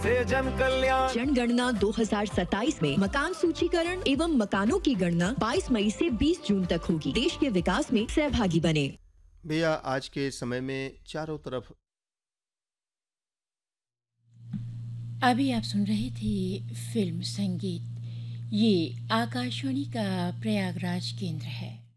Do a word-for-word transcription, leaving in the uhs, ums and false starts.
से जन कल्याण। जनगणना दो हज़ार सत्ताईस में मकान सूचीकरण एवं मकानों की गणना बाईस मई से बीस जून तक होगी। देश के विकास में सहभागी बने। भैया आज के समय में चारों तरफ अभी आप सुन रहे थे फिल्म संगीत। ये आकाशवाणी का प्रयागराज केंद्र है।